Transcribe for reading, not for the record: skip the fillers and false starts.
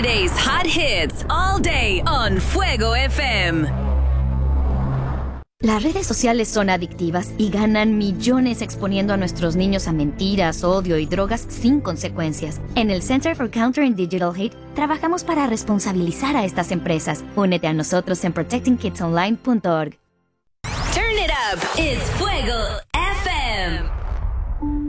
Today's hot hits all day on Fuego FM. Las redes sociales son adictivas y ganan millones exponiendo a nuestros niños a mentiras, odio y drogas sin consecuencias. En el Center for Countering Digital Hate trabajamos para responsabilizar a estas empresas. Únete a nosotros en protectingkidsonline.org. Turn it up. It's Fuego